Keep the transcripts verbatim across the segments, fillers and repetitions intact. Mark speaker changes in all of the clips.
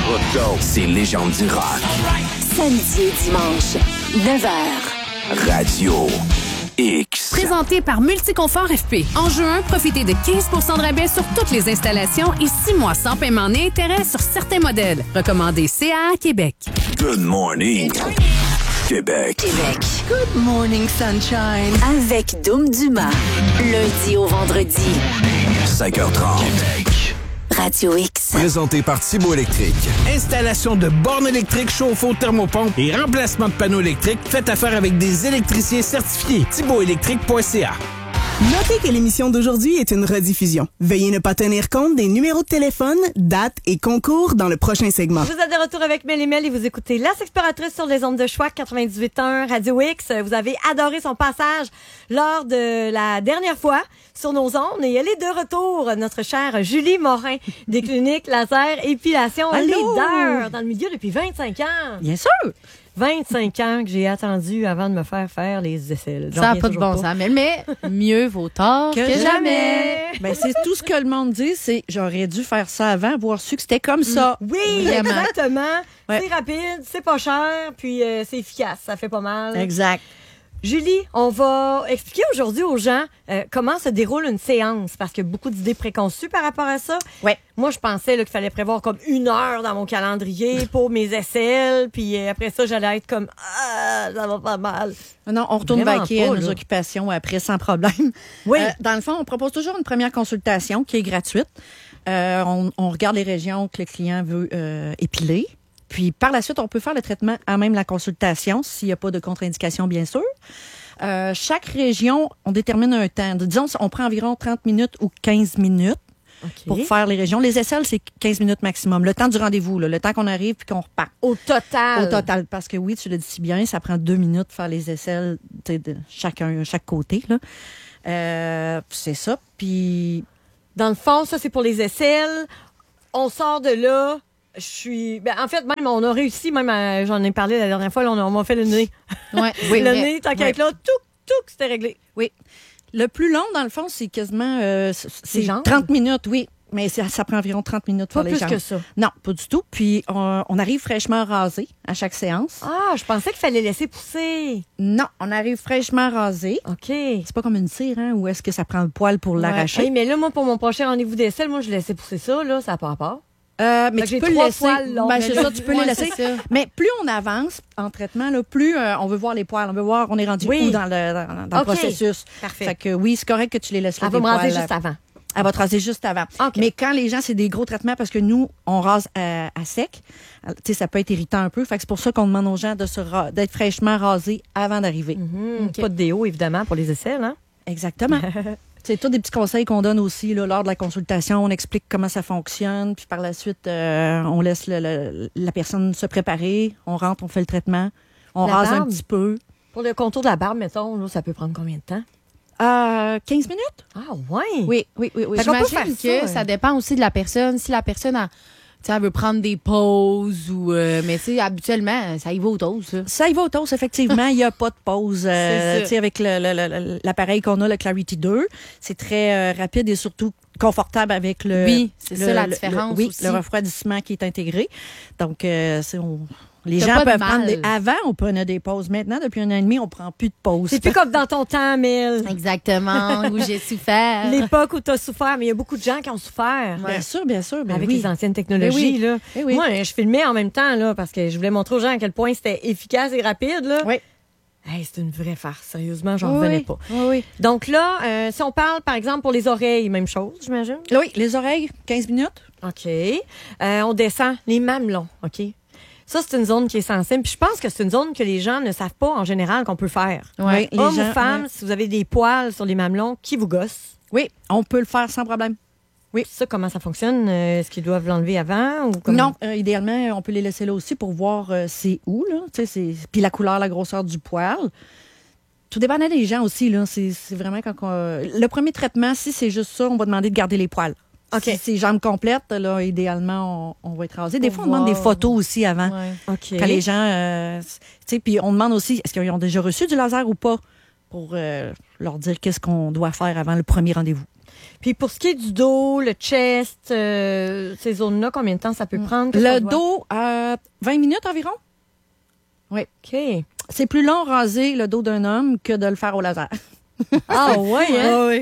Speaker 1: Let's go. C'est Légende du rock.
Speaker 2: Samedi et dimanche, neuf heures.
Speaker 1: Radio X.
Speaker 3: Présenté par Multiconfort F P. En juin, profitez de quinze pour cent de rabais sur toutes les installations et six mois sans paiement ni intérêt sur certains modèles. Recommandé C A A Québec.
Speaker 1: Good morning, Québec.
Speaker 2: Québec.
Speaker 4: Good morning, sunshine.
Speaker 2: Avec Dom Dumas. Lundi au vendredi.
Speaker 1: cinq heures trente.
Speaker 2: Radio X.
Speaker 5: Présenté par Thibaut Électrique.
Speaker 6: Installation de bornes électriques, chauffe-eau, thermopompe et remplacement de panneaux électriques. Faites affaire avec des électriciens certifiés. thibaut électrique point c a.
Speaker 7: Notez que l'émission d'aujourd'hui est une rediffusion. Veuillez ne pas tenir compte des numéros de téléphone, dates et concours dans le prochain segment.
Speaker 8: Vous êtes de retour avec Mel et Mel et vous écoutez Las Exploratrices sur les ondes de choix quatre-vingt-dix-huit point un Radio X. Vous avez adoré son passage lors de la dernière fois sur nos ondes et elle est de retour, notre chère Julie Morin des cliniques laser épilation leader dans le milieu depuis vingt-cinq ans.
Speaker 4: Bien sûr.
Speaker 8: vingt-cinq ans que j'ai attendu avant de me faire faire les aisselles.
Speaker 9: Ça n'a pas de bon sens. Mais, mais mieux vaut tard que,
Speaker 4: que
Speaker 9: jamais.
Speaker 4: jamais. Ben, c'est tout ce que le monde dit, c'est j'aurais dû faire ça avant, avoir su que c'était comme ça.
Speaker 8: Oui,
Speaker 4: Vraiment.
Speaker 8: exactement.
Speaker 4: Ouais.
Speaker 8: C'est rapide, c'est pas cher, puis euh, c'est efficace. Ça fait pas mal.
Speaker 4: Exact.
Speaker 8: Julie, on va expliquer aujourd'hui aux gens euh, comment se déroule une séance, parce qu'il y a beaucoup d'idées préconçues par rapport à ça.
Speaker 4: Ouais.
Speaker 8: Moi, je pensais là, qu'il fallait prévoir comme une heure dans mon calendrier pour mes aisselles, puis euh, après ça, j'allais être comme « Ah, ça va pas mal ».
Speaker 4: Non, on retourne
Speaker 8: Vraiment
Speaker 4: vaquer à
Speaker 8: pas,
Speaker 4: nos
Speaker 8: là.
Speaker 4: occupations après sans problème.
Speaker 8: Oui.
Speaker 4: Euh, dans le fond, on propose toujours une première consultation qui est gratuite. Euh, on, on regarde les régions que le client veut euh, épiler. Puis par la suite, on peut faire le traitement à même la consultation s'il n'y a pas de contre-indication, bien sûr. Euh, chaque région, on détermine un temps. Disons, on prend environ trente minutes ou quinze minutes
Speaker 8: Okay.
Speaker 4: pour faire les régions. Les aisselles, c'est quinze minutes maximum. Le temps du rendez-vous, là, le temps qu'on arrive puis qu'on repart.
Speaker 8: Au total.
Speaker 4: Au total. Parce que oui, tu le dis si bien, ça prend deux minutes de faire les aisselles de chacun, chaque côté. Là. Euh, c'est ça. Puis...
Speaker 8: Dans le fond, ça, c'est pour les aisselles. On sort de là. Je suis. Ben, en fait, même, on a réussi, même, à... j'en ai parlé la dernière fois, là, on, a... on m'a fait le nez.
Speaker 9: Ouais,
Speaker 8: oui, le
Speaker 9: vrai.
Speaker 8: nez, tant qu'à être là, tout, tout, c'était réglé.
Speaker 4: Oui. Le plus long, dans le fond, c'est quasiment euh, c'est
Speaker 8: jambes?
Speaker 4: trente minutes, oui. Mais ça, ça prend environ trente minutes pour
Speaker 8: Pas
Speaker 4: les
Speaker 8: plus
Speaker 4: jambes.
Speaker 8: que ça.
Speaker 4: Non, pas du tout. Puis, on, on arrive fraîchement rasé à chaque séance.
Speaker 8: Ah, je pensais qu'il fallait laisser pousser.
Speaker 4: Non, on arrive fraîchement rasé.
Speaker 8: OK.
Speaker 4: C'est pas comme une cire, hein, où est-ce que ça prend le poil pour l'arracher.
Speaker 8: Hey, mais là, moi, pour mon prochain rendez-vous d'aisselle, moi, je laissais pousser ça, là, ça n'a pas rapport.
Speaker 4: Euh, mais
Speaker 8: Fait que
Speaker 4: tu
Speaker 8: j'ai
Speaker 4: peux le
Speaker 8: trois
Speaker 4: laisser.
Speaker 8: poils longs.
Speaker 4: Ben,
Speaker 8: Mais
Speaker 4: c'est
Speaker 8: là,
Speaker 4: ça, tu peux
Speaker 9: ouais,
Speaker 4: les laisser.
Speaker 9: c'est ça.
Speaker 4: Mais plus on avance en traitement, là, plus euh, on veut voir les poils. On veut voir, on est rendu
Speaker 8: Oui.
Speaker 4: où dans le, dans, dans
Speaker 8: OK.
Speaker 4: le processus.
Speaker 8: Parfait.
Speaker 4: Fait que oui, c'est correct que tu les laisses là.
Speaker 8: Elle va
Speaker 4: des
Speaker 8: me raser
Speaker 4: poils.
Speaker 8: juste avant.
Speaker 4: Elle va te raser juste avant.
Speaker 8: OK.
Speaker 4: Mais quand les gens, c'est des gros traitements parce que nous, on rase à, à sec, tu sais, ça peut être irritant un peu. Fait que c'est pour ça qu'on demande aux gens de se ra- d'être fraîchement rasés avant d'arriver.
Speaker 8: Hum, Pas de déo, évidemment, pour les aisselles, hein?
Speaker 4: Exactement. C'est tous des petits conseils qu'on donne aussi là, lors de la consultation. On explique comment ça fonctionne. Puis par la suite, euh, on laisse le- le- la personne se préparer. On rentre, on fait le traitement. On
Speaker 8: La
Speaker 4: rase un
Speaker 8: barbe?
Speaker 4: petit peu.
Speaker 8: Pour le contour de la barbe, mettons, là, ça peut prendre combien de temps?
Speaker 4: Euh, quinze minutes?
Speaker 8: Ah, ouais.
Speaker 4: Oui, oui, oui. oui.
Speaker 9: Fait qu'on peut
Speaker 8: faire
Speaker 9: J'imagine que
Speaker 8: ça,
Speaker 9: ça,
Speaker 8: hein.
Speaker 9: dépend aussi de la personne. Si la personne a, tu sais, elle veut prendre des pauses ou. euh, mais tu sais, habituellement, ça y va aux doses. là.
Speaker 4: Ça y va au toast, effectivement. Il n'y a pas de pause. Euh,
Speaker 9: C'est ça.
Speaker 4: tu sais, avec le- le- le- l'appareil qu'on a, le Clarity deux, c'est très euh, rapide et surtout confortable avec le...
Speaker 9: Oui, c'est
Speaker 4: le-
Speaker 9: ça la
Speaker 4: le-
Speaker 9: différence
Speaker 4: le- Oui,
Speaker 9: aussi.
Speaker 4: le refroidissement qui est intégré. Donc, euh, c'est, on- les
Speaker 9: T'as
Speaker 4: gens
Speaker 9: pas de
Speaker 4: peuvent
Speaker 9: mal.
Speaker 4: prendre des... Avant, on prenait des pauses. Maintenant, depuis un an et demi, on prend plus de pauses.
Speaker 8: C'est plus comme dans ton temps, Mel.
Speaker 9: Exactement, où j'ai souffert.
Speaker 8: L'époque où tu as souffert, mais il y a beaucoup de gens qui ont souffert.
Speaker 4: Bien sûr, bien sûr. Ben
Speaker 8: Avec
Speaker 4: oui.
Speaker 8: les anciennes technologies,
Speaker 4: Ben oui.
Speaker 8: là.
Speaker 4: Ben oui.
Speaker 8: Moi, je filmais en même temps, là, parce que je voulais montrer aux gens à quel point c'était efficace et rapide, là.
Speaker 4: Oui.
Speaker 8: Hey, c'est une vraie farce. Sérieusement, j'en
Speaker 4: Oui,
Speaker 8: revenais
Speaker 4: oui.
Speaker 8: pas.
Speaker 4: Oui, oui.
Speaker 8: Donc là, euh, si on parle, par exemple, pour les oreilles, même chose, j'imagine.
Speaker 4: Là, oui, les oreilles, quinze minutes.
Speaker 8: OK. Euh, on descend les mamelons, OK? Ça, c'est une zone qui est sensible. Puis je pense que c'est une zone que les gens ne savent pas en général qu'on peut faire.
Speaker 4: Oui, les
Speaker 8: Hommes
Speaker 4: gens,
Speaker 8: ou femmes,
Speaker 4: ouais.
Speaker 8: si vous avez des poils sur les mamelons qui vous gossent,
Speaker 4: Oui, on peut le faire sans problème.
Speaker 8: oui. Ça, comment ça fonctionne? Euh, Est-ce qu'ils doivent l'enlever avant? Ou comment?
Speaker 4: Non, euh, idéalement, on peut les laisser là aussi pour voir euh, c'est où, là. Tu sais, c'est... Puis la couleur, la grosseur du poil. Tout dépend des gens aussi, là. C'est, c'est vraiment quand on... Le premier traitement, si c'est juste ça, on va demander de garder les poils.
Speaker 8: OK.
Speaker 4: Si c'est jambes complètes, là, idéalement, on, on va être rasé. Des
Speaker 8: Pour
Speaker 4: fois, on demande
Speaker 8: voir.
Speaker 4: des photos aussi avant.
Speaker 8: Ouais. OK.
Speaker 4: Quand les gens... euh, tu sais, puis on demande aussi, est-ce qu'ils ont déjà reçu du laser ou pas? Pour euh, leur dire qu'est-ce qu'on doit faire avant le premier rendez-vous.
Speaker 8: Puis pour ce qui est du dos, le chest, euh, ces zones-là, combien de temps ça peut prendre? Qu'est-ce
Speaker 4: Le
Speaker 8: qu'on doit-
Speaker 4: dos, euh, vingt minutes environ. Oui.
Speaker 8: OK.
Speaker 4: C'est plus long raser le dos d'un homme que de le faire au laser.
Speaker 8: Ah ouais, hein?
Speaker 4: oui.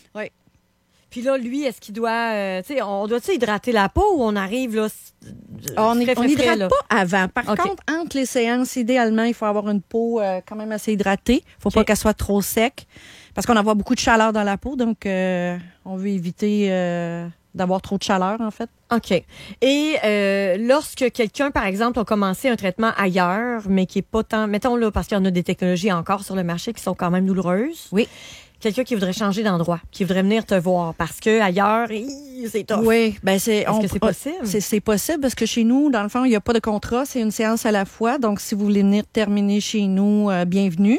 Speaker 8: Puis là, lui, est-ce qu'il doit... euh, tu sais, on doit-tu hydrater la peau ou on arrive là... s-
Speaker 4: On
Speaker 8: frais, frais,
Speaker 4: n'hydrate
Speaker 8: frais, là?
Speaker 4: pas avant. Par
Speaker 8: OK.
Speaker 4: contre, entre les séances, idéalement, il faut avoir une peau euh, quand même assez hydratée. Il faut
Speaker 8: OK.
Speaker 4: pas qu'elle soit trop sec parce qu'on a beaucoup de chaleur dans la peau. Donc, euh, on veut éviter euh, d'avoir trop de chaleur, en fait.
Speaker 8: OK. Et euh, lorsque quelqu'un, par exemple, a commencé un traitement ailleurs, mais qui est pas tant... Mettons là, parce qu'il y en a des technologies encore sur le marché qui sont quand même douloureuses.
Speaker 4: Oui.
Speaker 8: Quelqu'un qui voudrait changer d'endroit, qui voudrait venir te voir parce que ailleurs, hi, c'est tough.
Speaker 4: Oui, ben c'est.
Speaker 8: Est-ce
Speaker 4: on-
Speaker 8: que c'est possible?
Speaker 4: C'est, c'est possible parce que chez nous, dans le fond, il n'y a pas de contrat. C'est une séance à la fois. Donc, si vous voulez venir terminer chez nous, euh, bienvenue.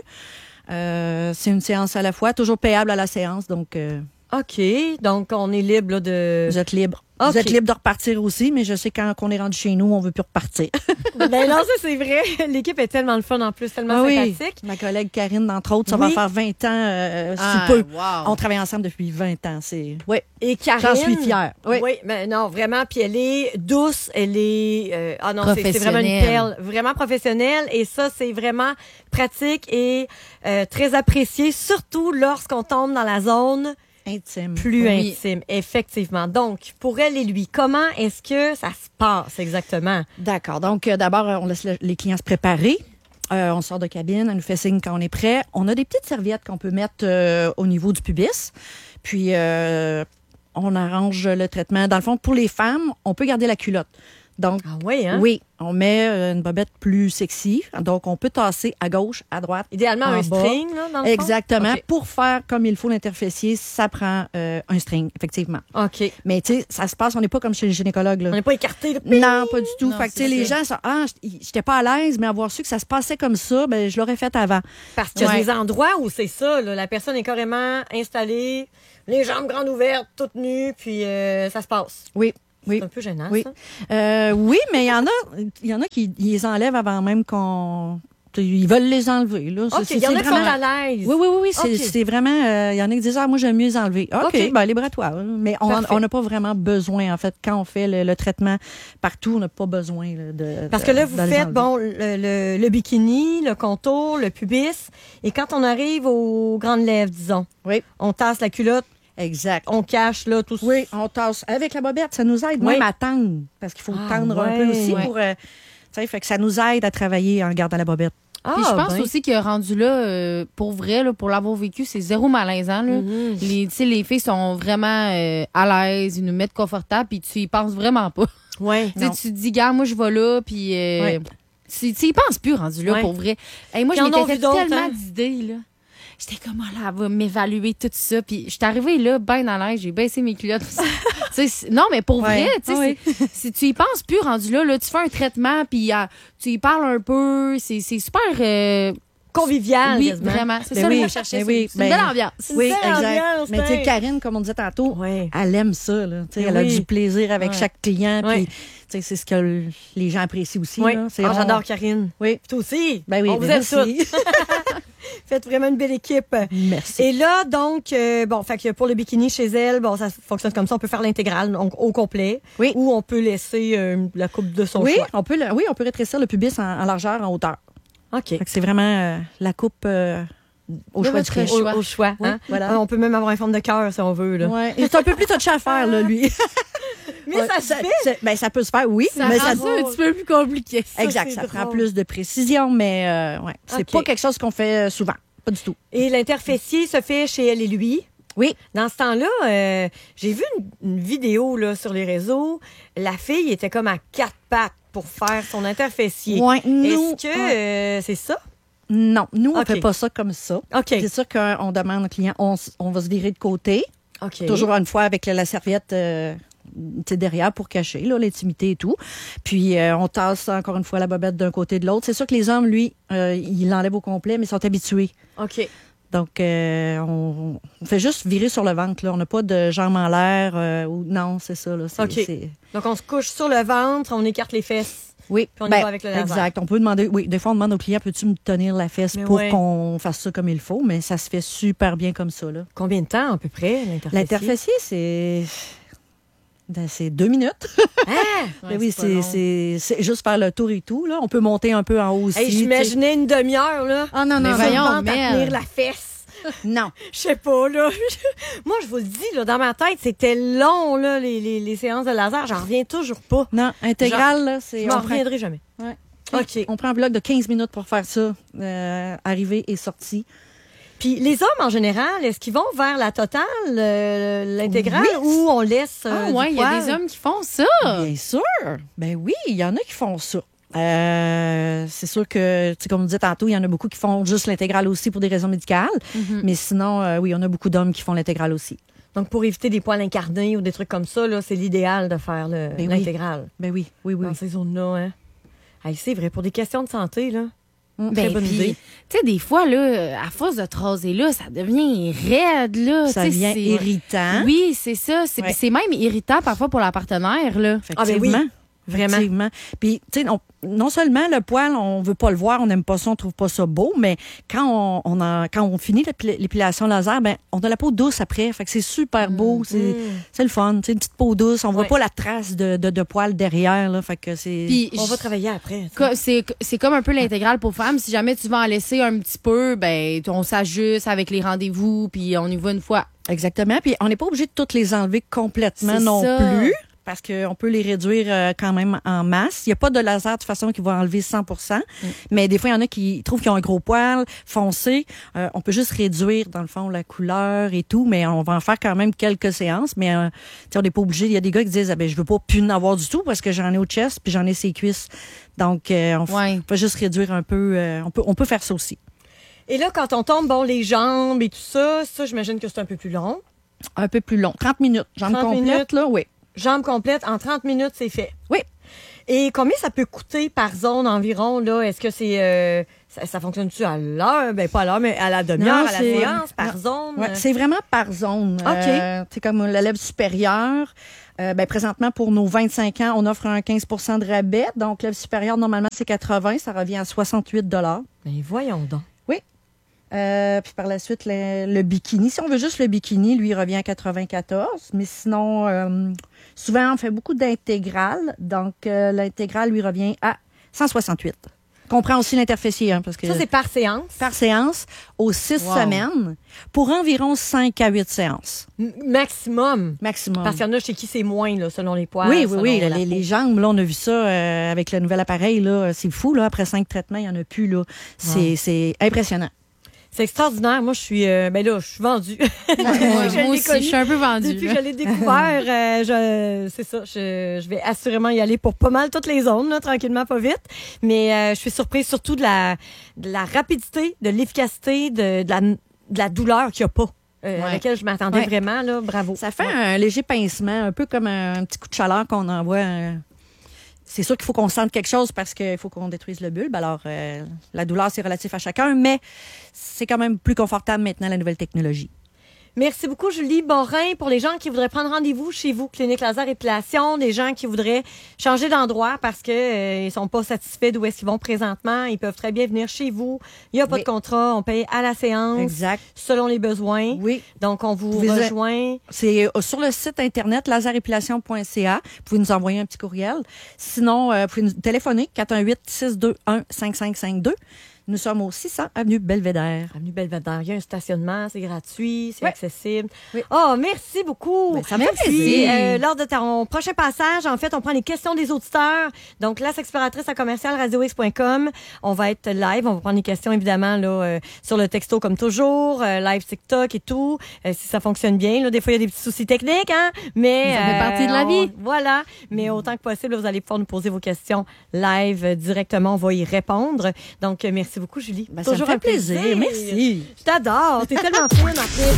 Speaker 4: Euh, c'est une séance à la fois, toujours payable à la séance. Donc, euh,
Speaker 8: OK. Donc, on est libre là, de...
Speaker 4: vous êtes libre.
Speaker 8: OK.
Speaker 4: Vous êtes libre de repartir aussi, mais je sais quand on est rendu chez nous, on veut plus repartir.
Speaker 8: Ben non, ça, c'est vrai. L'équipe est tellement le fun en plus, tellement
Speaker 4: Ah oui.
Speaker 8: sympathique.
Speaker 4: Ma collègue Karine, entre autres, ça
Speaker 8: Oui.
Speaker 4: va faire vingt ans, euh,
Speaker 9: Ah,
Speaker 4: sous peu.
Speaker 9: wow.
Speaker 4: On travaille ensemble depuis vingt ans. C'est... Oui.
Speaker 8: Et Karine...
Speaker 4: J'en suis fière.
Speaker 8: Oui.
Speaker 4: Oui.
Speaker 8: mais non, vraiment. Puis elle est douce, elle est... euh, ah non, c'est, c'est vraiment une
Speaker 9: Professionnelle.
Speaker 8: perle. Vraiment professionnelle. Et ça, c'est vraiment pratique et euh, très apprécié, surtout lorsqu'on tombe dans la zone
Speaker 4: Intime.
Speaker 8: plus
Speaker 9: Oui.
Speaker 8: intime. Effectivement. Donc, pour elle et lui, comment est-ce que ça se passe exactement?
Speaker 4: D'accord. Donc, euh, d'abord, euh, on laisse le- les clients se préparer. Euh, on sort de cabine, elle nous fait signe quand on est prêt. On a des petites serviettes qu'on peut mettre euh, au niveau du pubis. Puis, euh, on arrange le traitement. Dans le fond, pour les femmes, on peut garder la culotte. Donc,
Speaker 8: Ah oui, hein?
Speaker 4: oui, on met euh, une bobette plus sexy. Donc, on peut tasser à gauche, à droite.
Speaker 8: Idéalement,
Speaker 4: en
Speaker 8: un
Speaker 4: bas.
Speaker 8: string, là, dans le fond?
Speaker 4: Exactement.
Speaker 8: OK.
Speaker 4: Pour faire comme il faut l'interfessier, ça prend euh, un string, effectivement.
Speaker 8: OK.
Speaker 4: Mais, tu sais, ça se passe, on n'est pas comme chez le gynécologue, là.
Speaker 8: On n'est pas écarté. Là.
Speaker 4: Non, pas du tout.
Speaker 9: Non,
Speaker 4: fait que, tu
Speaker 9: c'est
Speaker 4: sais, les
Speaker 9: ça.
Speaker 4: gens sont, ah, j'étais pas à l'aise, mais avoir su que ça se passait comme ça, ben, je l'aurais fait avant.
Speaker 8: Parce qu'il y a
Speaker 9: Ouais.
Speaker 8: des endroits où c'est ça, là, la personne est carrément installée, les jambes grandes ouvertes, toutes nues, puis euh, ça se passe.
Speaker 4: Oui. Oui.
Speaker 8: C'est un peu gênant,
Speaker 4: Oui.
Speaker 8: ça.
Speaker 4: Euh, oui, mais il y en a, il y en a qui ils les enlèvent avant même qu'on, ils veulent les enlever, là. C'est-
Speaker 8: OK,
Speaker 4: c'est-
Speaker 8: il y en a
Speaker 4: c'est
Speaker 8: qui sont
Speaker 4: vraiment-
Speaker 8: à l'aise.
Speaker 4: Oui, oui, oui, oui, c'est,
Speaker 8: OK.
Speaker 4: c'est vraiment, euh, il y en a qui disent, ah, moi, j'aime mieux les enlever. OK,
Speaker 8: OK.
Speaker 4: ben, libre à toi. Mais on
Speaker 8: Parfait.
Speaker 4: on n'a pas vraiment besoin, en fait, quand on fait le, le traitement partout, on n'a pas besoin là, de.
Speaker 8: Parce que là, vous
Speaker 4: de les
Speaker 8: faites,
Speaker 4: enlever.
Speaker 8: bon, le, le, le bikini, le contour, le pubis, et quand on arrive aux grandes lèvres, disons,
Speaker 4: Oui,
Speaker 8: on tasse la culotte,
Speaker 4: exact.
Speaker 8: on cache, là, tout ça.
Speaker 4: Oui, on tasse avec la bobette, ça nous aide
Speaker 8: Oui.
Speaker 4: même à tendre, parce qu'il faut
Speaker 8: Ah,
Speaker 4: tendre un
Speaker 8: ouais.
Speaker 4: peu aussi
Speaker 9: Ouais.
Speaker 4: pour, euh, tu sais, fait que ça nous aide à travailler en gardant la bobette.
Speaker 8: Ah,
Speaker 9: Puis je pense
Speaker 8: ben.
Speaker 9: aussi qu'il a rendu là, euh, pour vrai, là, pour l'avoir vécu, c'est zéro malaisant. Là.
Speaker 8: Mhm.
Speaker 9: Les, tu sais, les filles sont vraiment euh, à l'aise, ils nous mettent confortable, puis tu y penses vraiment pas.
Speaker 8: Ouais.
Speaker 9: Tu sais,
Speaker 4: Non.
Speaker 9: tu te dis, gars, moi, je vais là, puis euh,
Speaker 4: Ouais.
Speaker 9: tu tu y penses plus rendu là,
Speaker 8: Ouais.
Speaker 9: pour vrai. Hey, moi,
Speaker 8: Puis
Speaker 9: je
Speaker 8: en ont
Speaker 9: m'étais
Speaker 8: vu
Speaker 9: fait
Speaker 8: d'autres,
Speaker 9: tellement
Speaker 8: hein.
Speaker 9: d'idées, là. J'étais comme, oh là, elle va m'évaluer tout ça. Puis, je suis arrivée là, bien à l'aise, j'ai baissé mes culottes. Tu sais, c'est- non, mais pour
Speaker 4: Ouais.
Speaker 9: vrai, tu sais,
Speaker 4: Oui.
Speaker 9: c'est- si tu y penses plus rendu là, là tu fais un traitement, puis euh, tu y parles un peu, c'est c'est super. euh,
Speaker 8: Convivial,
Speaker 9: oui,
Speaker 8: quasiment.
Speaker 9: vraiment. C'est
Speaker 4: Ben
Speaker 9: ça
Speaker 4: oui,
Speaker 9: que je cherchais.
Speaker 4: ben
Speaker 9: c'est
Speaker 4: oui,
Speaker 9: c'est une
Speaker 4: ben-
Speaker 9: belle ambiance.
Speaker 4: Oui,
Speaker 8: belle
Speaker 4: exact.
Speaker 8: ambiance,
Speaker 4: Mais tu sais,
Speaker 8: ben.
Speaker 4: Karine, comme on disait tantôt,
Speaker 8: Ouais.
Speaker 4: elle aime ça. Là. Tu sais,
Speaker 8: Ben
Speaker 4: elle a
Speaker 8: oui.
Speaker 4: du plaisir avec
Speaker 9: Ouais.
Speaker 4: chaque client.
Speaker 8: Ouais.
Speaker 4: Puis, tu sais, c'est ce que l- les gens apprécient aussi.
Speaker 8: Oui.
Speaker 4: Là. C'est
Speaker 8: Ah,
Speaker 4: on-
Speaker 8: j'adore Karine.
Speaker 4: Oui.
Speaker 8: Toi aussi.
Speaker 4: Ben oui,
Speaker 8: on vous
Speaker 4: ben
Speaker 8: aime
Speaker 4: merci.
Speaker 8: toutes. Faites vraiment une belle équipe.
Speaker 4: Merci.
Speaker 8: Et là, donc, euh, bon, fait que pour le bikini chez elle, bon, ça fonctionne comme ça. On peut faire l'intégrale, donc au complet.
Speaker 4: Oui.
Speaker 8: Ou on peut laisser euh, la coupe de son
Speaker 4: oui,
Speaker 8: choix.
Speaker 4: on peut, le- oui, on peut rétrécir le pubis en, en largeur, en hauteur.
Speaker 8: OK.
Speaker 4: Fait que c'est vraiment euh, la coupe euh, au
Speaker 9: De
Speaker 4: choix du
Speaker 9: votre
Speaker 4: client.
Speaker 9: choix.
Speaker 8: Au, au choix.
Speaker 4: Oui,
Speaker 8: hein?
Speaker 4: voilà.
Speaker 8: Ah, on peut même avoir une forme de cœur si on veut. Là.
Speaker 4: Ouais. Et c'est un peu plus touché à faire, là, lui.
Speaker 8: Mais
Speaker 4: Ouais,
Speaker 8: ça se fait.
Speaker 4: ça- ben, ça peut se faire, oui.
Speaker 9: Ça
Speaker 4: mais
Speaker 9: rend
Speaker 4: ça,
Speaker 9: ça un petit peu plus compliqué.
Speaker 8: Ça,
Speaker 4: exact,
Speaker 8: c'est
Speaker 4: ça prend
Speaker 8: drôle.
Speaker 4: plus de précision, mais euh, ouais, c'est
Speaker 8: OK.
Speaker 4: pas quelque chose qu'on fait euh, souvent. Pas du tout.
Speaker 8: Et l'interfessier se fait chez elle et lui.
Speaker 4: Oui.
Speaker 8: Dans ce temps-là, euh, j'ai vu une, une vidéo là, sur les réseaux. La fille était comme à quatre pattes pour faire son interfessier.
Speaker 4: Ouais, nous,
Speaker 8: Est-ce que
Speaker 4: ouais.
Speaker 8: euh, c'est ça?
Speaker 4: Non, nous, on
Speaker 8: OK.
Speaker 4: fait pas ça comme ça.
Speaker 8: OK.
Speaker 4: C'est sûr qu'on demande au client, on, s- on va se virer de côté,
Speaker 8: OK.
Speaker 4: toujours une fois avec la, la serviette euh, tu sais, derrière pour cacher là, l'intimité et tout. Puis euh, on tasse encore une fois la bobette d'un côté de l'autre. C'est sûr que les hommes, lui, euh, ils l'enlèvent au complet, mais ils sont habitués.
Speaker 8: OK.
Speaker 4: Donc, euh, on, on fait juste virer sur le ventre. Là. On n'a pas de jambes en l'air. euh, ou non, c'est ça. Là. C'est,
Speaker 8: OK.
Speaker 4: c'est-
Speaker 8: Donc, on se couche sur le ventre, on écarte les fesses.
Speaker 4: Oui,
Speaker 8: Puis on y
Speaker 4: ben,
Speaker 8: va avec le laser.
Speaker 4: exact. On peut demander, oui, des fois, on demande aux clients, peux-tu me tenir la fesse
Speaker 8: Mais
Speaker 4: pour
Speaker 8: ouais.
Speaker 4: qu'on fasse ça comme il faut, mais ça se fait super bien comme ça, là.
Speaker 8: Combien de temps, à peu près, l'interfessier?
Speaker 4: L'interfessier, c'est. Ben, c'est deux minutes.
Speaker 8: Ah!
Speaker 4: Ben
Speaker 9: Ouais,
Speaker 4: oui,
Speaker 9: c'est pas
Speaker 4: c'est,
Speaker 9: long.
Speaker 4: c'est, c'est juste faire le tour et tout, là. On peut monter un peu en haut aussi.
Speaker 8: Hey,
Speaker 4: tu sais.
Speaker 8: j'imaginais une demi-heure, là.
Speaker 4: Ah non, non,
Speaker 9: Mais
Speaker 4: non.
Speaker 9: voyons,
Speaker 8: Vente à
Speaker 9: Mel.
Speaker 8: tenir la fesse.
Speaker 4: Non.
Speaker 8: Je sais pas, là. Moi, je vous le dis, là, dans ma tête, c'était long, là, les, les, les séances de laser. J'en reviens toujours pas.
Speaker 4: Non, intégral, là, c'est.
Speaker 8: Je m'en
Speaker 4: on prend-
Speaker 8: reviendrai jamais.
Speaker 4: Ouais.
Speaker 8: OK.
Speaker 4: On prend un bloc de quinze minutes pour faire ça, euh, arrivée et sortie.
Speaker 8: Puis les hommes, en général, est-ce qu'ils vont vers la totale, euh, l'intégrale,
Speaker 4: Oui.
Speaker 8: ou on laisse euh,
Speaker 9: Ah
Speaker 8: du
Speaker 9: ouais, il y a
Speaker 8: poil?
Speaker 9: des hommes qui font ça.
Speaker 4: Bien sûr. Ben oui, il y en a qui font ça. Euh, c'est sûr que, tu sais, comme on disait tantôt, il y en a beaucoup qui font juste l'intégrale aussi pour des raisons médicales. Mais sinon, euh, oui, on a beaucoup d'hommes qui font l'intégrale aussi.
Speaker 8: Donc, pour éviter des poils incarnés ou des trucs comme ça, là, c'est l'idéal de faire le-
Speaker 4: Ben oui.
Speaker 8: l'intégrale
Speaker 4: Ben oui, oui, oui.
Speaker 8: dans ces zones-là. Hein? Hey, c'est vrai, pour des questions de santé, là.
Speaker 4: Mm.
Speaker 8: Très
Speaker 9: Ben,
Speaker 8: bonne
Speaker 9: puis,
Speaker 8: idée.
Speaker 9: tu sais, des fois, là, à force de te raser là, ça devient raide, là.
Speaker 4: Ça
Speaker 9: Tu sais,
Speaker 4: devient
Speaker 9: c'est-
Speaker 4: irritant.
Speaker 9: Oui, c'est ça. C'est
Speaker 4: Ouais.
Speaker 9: c'est même irritant parfois pour la partenaire, là.
Speaker 8: Ah, ben oui.
Speaker 4: Effectivement.
Speaker 8: Vraiment.
Speaker 4: Effectivement. Puis, tu sais, on- non seulement le poil, on veut pas le voir, on n'aime pas ça, on trouve pas ça beau, mais quand on, on a, quand on finit l'épi- l'épilation laser, ben, on a la peau douce après. Fait que c'est super beau. C'est, c'est le fun. Tu sais, une petite peau douce. On voit
Speaker 8: Ouais.
Speaker 4: pas la trace de, de, de poil derrière, là. Fait que c'est.
Speaker 9: Puis,
Speaker 8: On va
Speaker 9: j-
Speaker 8: travailler après. tu sais.
Speaker 9: co- c'est c'est comme un peu l'intégrale pour femmes. Si jamais tu vas en laisser un petit peu, ben, on s'ajuste avec les rendez-vous, puis on y va une fois.
Speaker 4: Exactement. Puis on n'est pas obligé de toutes les enlever complètement
Speaker 9: C'est
Speaker 4: non
Speaker 9: ça.
Speaker 4: plus. Parce qu'on peut les réduire euh, quand même en masse. Il n'y a pas de laser de toute façon qui va enlever cent pour cent.
Speaker 9: Mm.
Speaker 4: Mais des fois, il y en a qui trouvent qu'ils ont un gros poil foncé. Euh, on peut juste réduire, dans le fond, la couleur et tout. Mais on va en faire quand même quelques séances. Mais euh, tu sais, on n'est pas obligé. Il y a des gars qui disent ah, ben, je veux pas plus en avoir du tout parce que j'en ai au chest puis j'en ai ses cuisses. Donc, euh, on, f-
Speaker 9: Ouais.
Speaker 4: on peut juste réduire un peu. euh, on, peut, on peut faire ça aussi.
Speaker 8: Et là, quand on tombe, bon, les jambes et tout ça, ça, j'imagine que c'est un peu plus long.
Speaker 4: Un peu plus long. trente minutes. Jambes
Speaker 8: trente
Speaker 4: complètes,
Speaker 8: minutes.
Speaker 4: là, oui.
Speaker 8: Jambes complètes, en trente minutes, c'est fait.
Speaker 4: Oui.
Speaker 8: Et combien ça peut coûter par zone environ, là? Est-ce que c'est... euh, ça, ça fonctionne-tu à l'heure? Ben, pas à l'heure, mais à la demi-heure,
Speaker 4: Non,
Speaker 8: à la
Speaker 4: c'est-
Speaker 8: séance, par
Speaker 4: non.
Speaker 8: zone?
Speaker 4: Ouais, c'est vraiment par zone.
Speaker 8: OK.
Speaker 4: Euh, c'est comme la lèvre supérieure. Euh, ben, présentement, pour nos vingt-cinq ans, on offre un quinze pour cent de rabais. Donc, lèvre supérieure, normalement, c'est quatre-vingts. Ça revient à soixante-huit dollars.
Speaker 8: Mais voyons donc.
Speaker 4: Oui. Euh, puis par la suite, le, le bikini. Si on veut juste le bikini, lui, il revient à quatre-vingt-quatorze. Mais sinon, euh, souvent, on fait beaucoup d'intégrales. Donc, euh, l'intégrale, lui, revient à cent soixante-huit. Comprend aussi l'interfessier, hein, parce que
Speaker 8: Ça, c'est par séance?
Speaker 4: par séance aux six
Speaker 8: Wow.
Speaker 4: semaines pour environ cinq à huit séances
Speaker 8: M- maximum.
Speaker 4: maximum.
Speaker 8: Parce qu'il y en a chez qui c'est moins, là, selon les poils.
Speaker 4: oui, oui,
Speaker 8: selon
Speaker 4: oui.
Speaker 8: la
Speaker 4: Les,
Speaker 8: peau.
Speaker 4: les jambes, là, on a vu ça euh, avec le nouvel appareil. Là, c'est fou. Là, après cinq traitements, il n'y en a plus. Là. C'est, c'est impressionnant.
Speaker 8: C'est extraordinaire. Moi, je suis... euh, ben là, je suis vendue.
Speaker 9: Ouais,
Speaker 8: Je l'ai
Speaker 9: moi aussi,
Speaker 8: connu.
Speaker 9: je suis un peu vendue.
Speaker 8: Depuis
Speaker 9: là.
Speaker 8: que je l'ai découvert, euh, je, c'est ça, je, je vais assurément y aller pour pas mal toutes les zones, là, tranquillement, pas vite. Mais euh, je suis surprise surtout de la, de la rapidité, de l'efficacité, de, de, la, de la douleur qu'il n'y a pas, euh,
Speaker 9: Ouais.
Speaker 8: à laquelle je m'attendais
Speaker 4: Ouais.
Speaker 8: vraiment. Là, bravo.
Speaker 4: Ça fait
Speaker 8: Ouais.
Speaker 4: un léger pincement, un peu comme un, un petit coup de chaleur qu'on envoie. euh, C'est sûr qu'il faut qu'on sente quelque chose parce qu'il faut qu'on détruise le bulbe. Alors, euh, la douleur, c'est relatif à chacun, mais c'est quand même plus confortable maintenant, la nouvelle technologie.
Speaker 8: Merci beaucoup, Julie Borin. Pour les gens qui voudraient prendre rendez-vous chez vous, Clinique Laser Épilation, des gens qui voudraient changer d'endroit parce que euh, ils sont pas satisfaits d'où est-ce qu'ils vont présentement, ils peuvent très bien venir chez vous. Il n'y a pas
Speaker 4: Oui.
Speaker 8: de contrat, on paye à la séance,
Speaker 4: Exact.
Speaker 8: selon les besoins.
Speaker 4: Oui.
Speaker 8: Donc, on vous
Speaker 4: Vous pouvez-
Speaker 8: rejoint.
Speaker 4: C'est euh, sur le site internet laserépilation point c a. Vous pouvez nous envoyer un petit courriel. Sinon, euh, vous pouvez nous téléphoner quatre un huit, six deux un, cinq cinq cinq deux. Nous sommes au six cents avenue Belvédère.
Speaker 8: Avenue Belvédère, il y a un stationnement, c'est gratuit, c'est
Speaker 4: Ouais.
Speaker 8: accessible.
Speaker 4: Oui.
Speaker 8: Oh, merci beaucoup.
Speaker 4: Ben, ça me fait
Speaker 8: Puis,
Speaker 4: plaisir.
Speaker 8: euh, lors de ton prochain passage, en fait, on prend les questions des auditeurs. Donc, la sexploratrice à commercial radiox point com. On va être live. On va prendre les questions, évidemment, là, euh, sur le texto comme toujours, euh, live TikTok et tout. Euh, si ça fonctionne bien. Là, des fois, il y a des petits soucis techniques, hein. Mais,
Speaker 9: Ça fait partie de la
Speaker 8: on-
Speaker 9: vie.
Speaker 8: Voilà. Mais autant que possible, vous allez pouvoir nous poser vos questions live euh, directement. On va y répondre. Donc, euh, merci beaucoup, Julie.
Speaker 4: Ben, ça me fait
Speaker 8: un
Speaker 4: plaisir. Merci.
Speaker 8: Je t'adore. T'es tellement fine, en fait.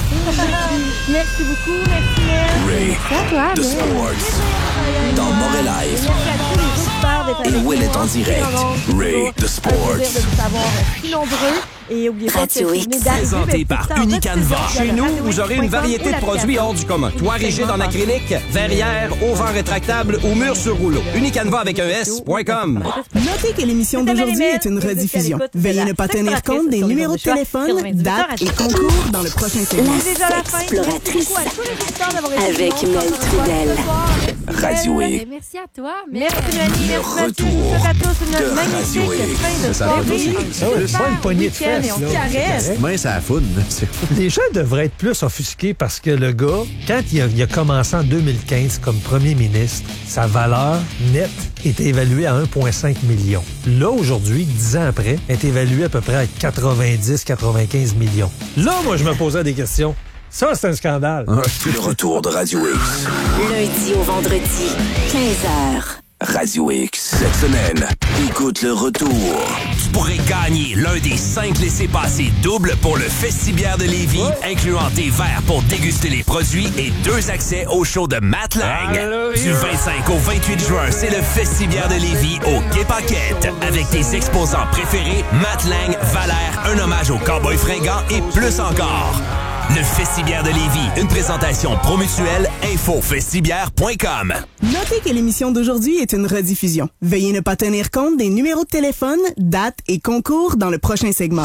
Speaker 8: Merci beaucoup. Merci, Mel.
Speaker 1: Ray,
Speaker 9: À toi,
Speaker 1: The
Speaker 9: Mel.
Speaker 1: Sports, dans Mauvais Life
Speaker 8: Merci à tous les auditeurs d'être
Speaker 1: et
Speaker 8: avec nous.
Speaker 1: Willis est en direct. Ray the Sports.
Speaker 8: Un plaisir de vous savoir si nombreux. Et n'oubliez pas
Speaker 2: Radio
Speaker 8: que
Speaker 2: X.
Speaker 8: c'est
Speaker 5: Présenté par Unicanva. Chez nous, vous aurez une variété de produits hors du commun. Toit rigide en acrylique, verrière, auvent rétractable ou mur sur rouleau. Unicanva avec un S point com.
Speaker 7: Notez que l'émission d'aujourd'hui est une rediffusion. Veuillez ne pas tenir compte des numéros de téléphone, dates et concours dans le prochain segment.
Speaker 2: La exploratrice avec Mel Trudel.
Speaker 1: Radio X.
Speaker 9: Ben, merci à toi.
Speaker 8: Merci Mélanie,
Speaker 1: Le
Speaker 8: merci Mathieu.
Speaker 1: retour
Speaker 8: Je vous souhaite à tous une
Speaker 1: de
Speaker 8: magnifique
Speaker 1: Radio X.
Speaker 8: fin de
Speaker 10: Ça
Speaker 8: soirée.
Speaker 10: Ça, c'est pas une poignée de
Speaker 8: Week-end
Speaker 10: fesses,
Speaker 8: et on
Speaker 10: là.
Speaker 8: se caresse.
Speaker 10: Mais ça foune. Les gens devraient être plus offusqués parce que le gars, quand il a, il a commencé en deux mille quinze comme premier ministre, sa valeur nette était évaluée à un virgule cinq million. Là, aujourd'hui, dix ans après, elle est évaluée à peu près à quatre-vingt-dix à quatre-vingt-quinze millions. Là, moi, je me posais des questions. Ça, c'est un scandale.
Speaker 1: Le retour de Radio X.
Speaker 2: Lundi au vendredi, quinze heures.
Speaker 1: Radio X. Cette semaine, écoute le retour.
Speaker 5: Tu pourrais gagner l'un des cinq laissez-passer doubles pour le Festibière de Lévis, incluant des verres pour déguster les produits et deux accès au show de Matt Lang. Du vingt-cinq au vingt-huit juin, c'est le Festibière de Lévis au Quai Paquette. Avec tes exposants préférés, Matt Lang, Valère, un hommage aux Cowboys fringants et plus encore. Le Festibière de Lévis, une présentation promutuelle, info festibière point com.
Speaker 7: Notez que l'émission d'aujourd'hui est une rediffusion. Veuillez ne pas tenir compte des numéros de téléphone, dates et concours dans le prochain segment.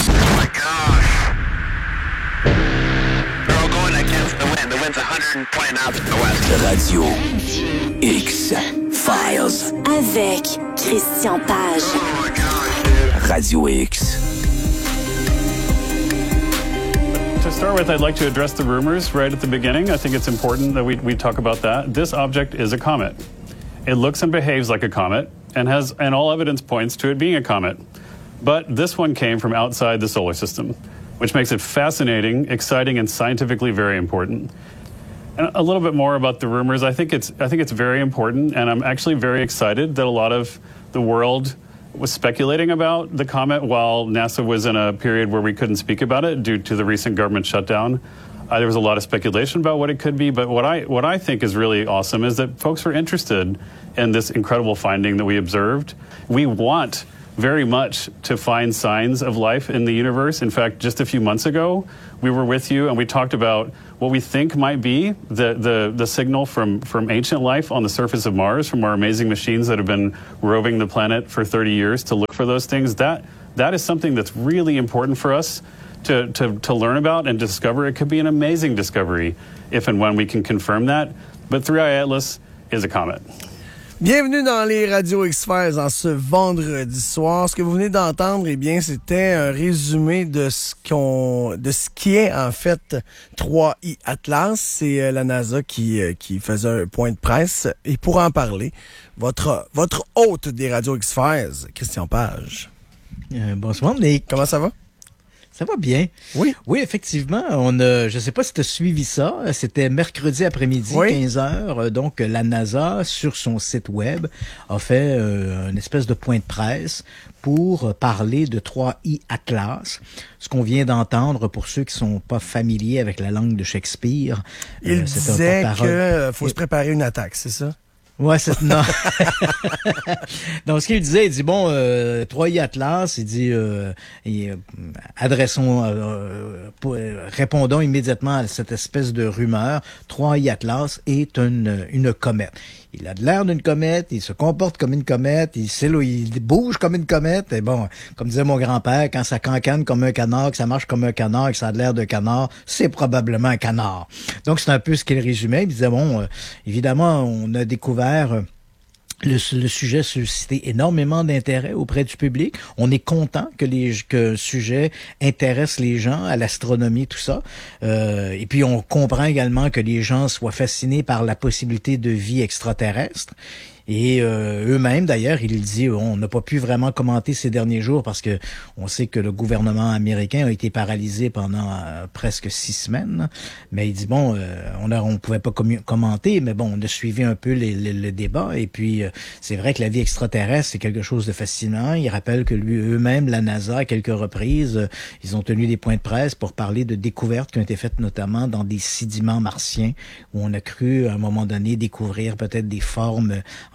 Speaker 1: Radio X Files.
Speaker 2: Avec Christian Page.
Speaker 1: Radio X.
Speaker 11: To start with, I'd like to address the rumors right at the beginning. I think it's important that we, we talk about that. This object is a comet. It looks and behaves like a comet and has, and all evidence points to it being a comet. But this one came from outside the solar system, which makes it fascinating, exciting, and scientifically very important. And a little bit more about the rumors. I think it's, I think it's very important, and I'm actually very excited that a lot of the world was speculating about the comet while NASA was in a period where we couldn't speak about it due to the recent government shutdown. Uh, there was a lot of speculation about what it could be, but what I what I think is really awesome is that folks are interested in this incredible finding that we observed. We want very much to find signs of life in the universe. In fact, just a few months ago, we were with you and we talked about what we think might be the, the, the signal from, from ancient life on the surface of Mars, from our amazing machines that have been roving the planet for thirty years to look for those things. That, that is something that's really important for us to, to, to learn about and discover. It could be an amazing discovery if and when we can confirm that. But three I Atlas is a comet.
Speaker 12: Bienvenue dans les Radio X-Files en ce vendredi soir. Ce que vous venez d'entendre, eh bien, c'était un résumé de ce qu'on, de ce qui est en fait trois I Atlas. C'est euh, la NASA qui euh, qui faisait un point de presse. Et pour en parler, votre votre hôte des Radio X-Files, Christian Page.
Speaker 13: Euh, bonsoir, Nick.
Speaker 12: Comment ça va?
Speaker 13: Ça va bien.
Speaker 12: Oui.
Speaker 13: Oui, effectivement. On a, je sais pas si tu as suivi ça. C'était mercredi après-midi,
Speaker 12: oui.
Speaker 13: quinze heures. Donc, la NASA, sur son site web, a fait euh, une espèce de point de presse pour parler de trois I Atlas. Ce qu'on vient d'entendre, pour ceux qui sont pas familiers avec la langue de Shakespeare.
Speaker 12: Il
Speaker 13: euh,
Speaker 12: disait qu'il euh, faut se préparer une attaque, c'est ça?
Speaker 13: Ouais, c'est non. Donc ce qu'il disait, il dit bon, euh, trois I Atlas, il dit euh, et, euh, adressons, euh, pour, euh, répondons immédiatement à cette espèce de rumeur. trois I Atlas est une une comète. Il a de l'air d'une comète, il se comporte comme une comète, il, il bouge comme une comète. Et bon, comme disait mon grand-père, quand ça cancane comme un canard, que ça marche comme un canard, que ça a de l'air de canard, c'est probablement un canard. Donc c'est un peu ce qu'il résumait. Il disait bon, euh, évidemment, on a découvert euh, Le, le sujet suscitait énormément d'intérêt auprès du public. On est content que les que le sujet intéresse les gens à l'astronomie, tout ça. Euh, et puis on comprend également que les gens soient fascinés par la possibilité de vie extraterrestre. Et euh, eux-mêmes, d'ailleurs, il dit, on n'a pas pu vraiment commenter ces derniers jours parce que on sait que le gouvernement américain a été paralysé pendant euh, presque six semaines. Mais il dit, bon, euh, on a, on pouvait pas commu- commenter, mais bon, on a suivi un peu les, les, le débat. Et puis, euh, c'est vrai que la vie extraterrestre, c'est quelque chose de fascinant. Il rappelle que lui, eux-mêmes, la NASA, à quelques reprises, euh, ils ont tenu des points de presse pour parler de découvertes qui ont été faites notamment dans des sédiments martiens où on a cru, à un moment donné, découvrir peut-être des formes, en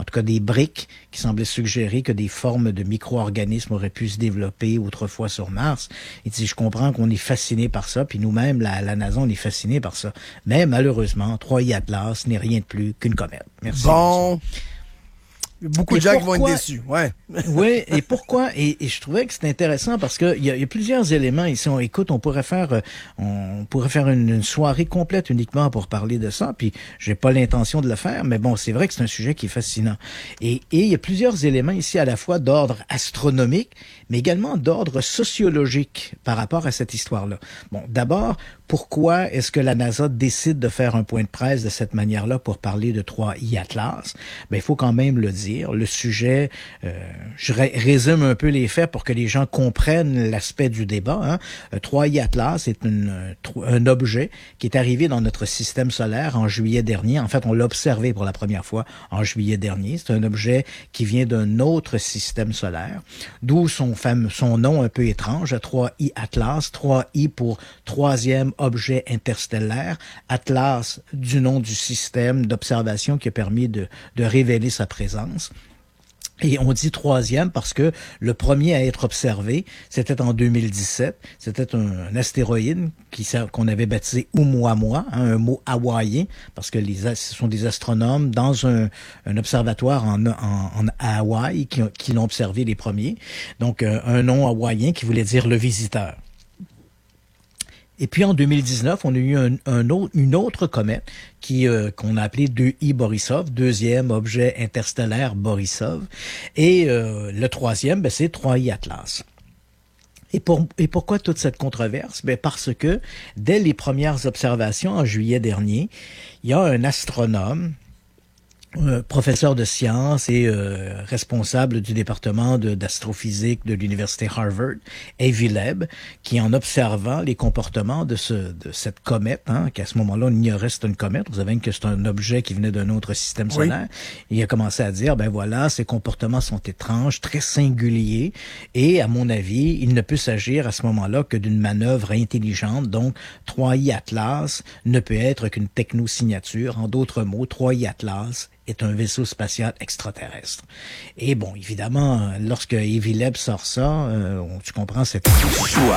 Speaker 13: tout cas des briques qui semblaient suggérer que des formes de micro-organismes auraient pu se développer autrefois sur Mars. Il dit, je comprends qu'on est fasciné par ça, puis nous-mêmes, la, la NASA, on est fasciné par ça. Mais malheureusement, trois I Atlas n'est rien de plus qu'une comète. Merci.
Speaker 12: Bon. Beaucoup de gens
Speaker 13: pourquoi,
Speaker 12: qui vont être déçus. Ouais.
Speaker 13: Oui, et pourquoi? Et, et je trouvais que c'était intéressant parce que il y, y a plusieurs éléments ici. On écoute, on pourrait faire, on pourrait faire une, une soirée complète uniquement pour parler de ça. Puis j'ai pas l'intention de le faire, mais bon, c'est vrai que c'est un sujet qui est fascinant. Et, et il y a plusieurs éléments ici à la fois d'ordre astronomique, mais également d'ordre sociologique par rapport à cette histoire-là. Bon, d'abord, pourquoi est-ce que la NASA décide de faire un point de presse de cette manière-là pour parler de trois I Atlas? Ben, il faut quand même le dire. Le sujet, euh, je ré résume un peu les faits pour que les gens comprennent l'aspect du débat. Hein. trois I Atlas est une, un objet qui est arrivé dans notre système solaire en juillet dernier. En fait, on l'a observé pour la première fois en juillet dernier. C'est un objet qui vient d'un autre système solaire, d'où son fameux, son nom un peu étrange, trois I Atlas, trois I pour troisième objet interstellaire, Atlas du nom du système d'observation qui a permis de, de révéler sa présence. Et on dit troisième parce que le premier à être observé, c'était en deux mille dix-sept. C'était un, un astéroïde qui qu'on avait baptisé Oumuamua, hein, un mot hawaïen, parce que les, ce sont des astronomes dans un, un observatoire en, en, en à Hawaï qui, qui l'ont observé les premiers. Donc un, un nom hawaïen qui voulait dire le visiteur. Et puis en deux mille dix-neuf, on a eu un, un autre, une autre comète qui euh, qu'on a appelée deux I Borisov, deuxième objet interstellaire Borisov, et euh, le troisième, ben, c'est trois I Atlas. Et, pour, et pourquoi toute cette controverse? Ben parce que dès les premières observations en juillet dernier, il y a un astronome, Euh, professeur de sciences et euh, responsable du département de, d'astrophysique de l'université Harvard, Avi Loeb, qui en observant les comportements de, ce, de cette comète, hein, qu'à ce moment-là on ignorait c'était une comète, vous savez que c'est un objet qui venait d'un autre système solaire, oui. Il a commencé à dire, ben voilà, ces comportements sont étranges, très singuliers, et à mon avis, il ne peut s'agir à ce moment-là que d'une manœuvre intelligente, donc trois I Atlas ne peut être qu'une technosignature, en d'autres mots, trois I Atlas est un vaisseau spatial extraterrestre. Et bon, évidemment, lorsque Avi Loeb sort ça, euh, tu comprends, c'est...